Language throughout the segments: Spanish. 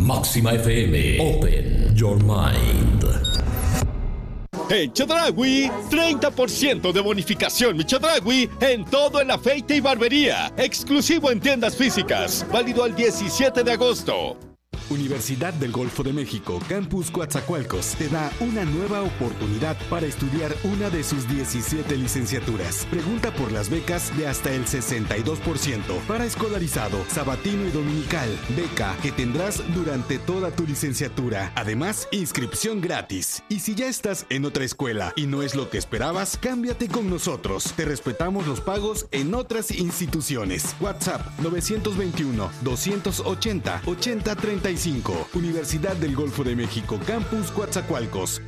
Máxima FM. Open your mind. En Chedraui, 30% de bonificación, mi Chedraui, en todo el afeite y barbería. Exclusivo en tiendas físicas. Válido al 17 de agosto. Universidad del Golfo de México, Campus Coatzacoalcos, te da una nueva oportunidad para estudiar una de sus 17 licenciaturas. Pregunta por las becas de hasta el 62% para escolarizado, sabatino y dominical. Beca que tendrás durante toda tu licenciatura. Además, inscripción gratis. Y si ya estás en otra escuela y no es lo que esperabas, cámbiate con nosotros. Te respetamos los pagos en otras instituciones. WhatsApp 921-280-8035. Universidad del Golfo de México, Campus Coatzacoalcos.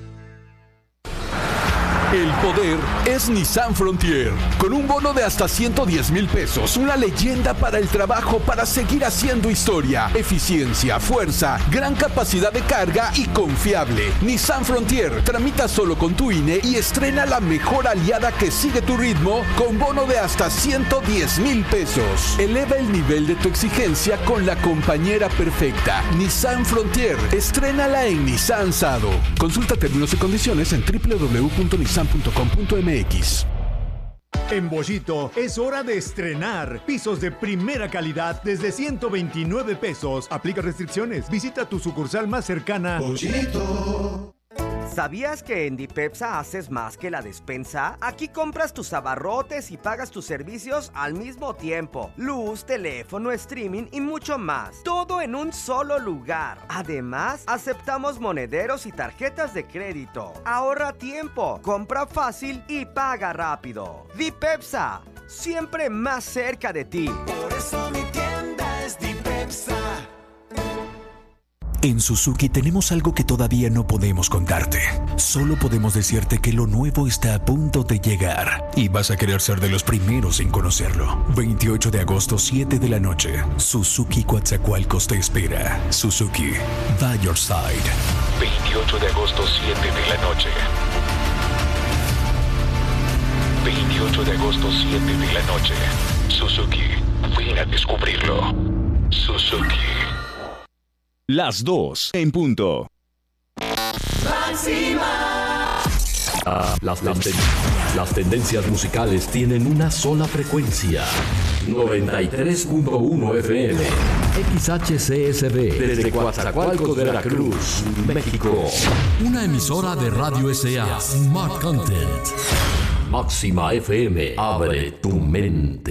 El poder es Nissan Frontier. Con un bono de hasta 110,000 pesos, una leyenda para el trabajo para seguir haciendo historia. Eficiencia, fuerza, gran capacidad de carga y confiable. Nissan Frontier. Tramita solo con tu INE y estrena la mejor aliada que sigue tu ritmo con bono de hasta 110,000 pesos. Eleva el nivel de tu exigencia con la compañera perfecta. Nissan Frontier. Estrénala en Nissan Sado. Consulta términos y condiciones en www.nissan.com.mx. En Bollito es hora de estrenar pisos de primera calidad desde 129 pesos. Aplica restricciones. Visita tu sucursal más cercana. Bollito. ¿Sabías que en Dipepsa haces más que la despensa? Aquí compras tus abarrotes y pagas tus servicios al mismo tiempo. Luz, teléfono, streaming y mucho más. Todo en un solo lugar. Además, aceptamos monederos y tarjetas de crédito. Ahorra tiempo, compra fácil y paga rápido. Dipepsa, siempre más cerca de ti. Por eso mi tienda es Dipepsa. En Suzuki tenemos algo que todavía no podemos contarte. Solo podemos decirte que lo nuevo está a punto de llegar y vas a querer ser de los primeros en conocerlo. 28 de agosto, 7 de la noche. Suzuki Coatzacoalcos te espera. Suzuki, by your side. 28 de agosto, 7 de la noche. 28 de agosto, 7 de la noche. Suzuki, ven a descubrirlo. Suzuki. Las 2 en punto. Máxima. Las tendencias musicales tienen una sola frecuencia. 93.1 FM. XHCSB. Desde Coatzacoalcos, Veracruz, México. Una emisora de Radio S.A. Smart Content. Máxima FM. Abre tu mente.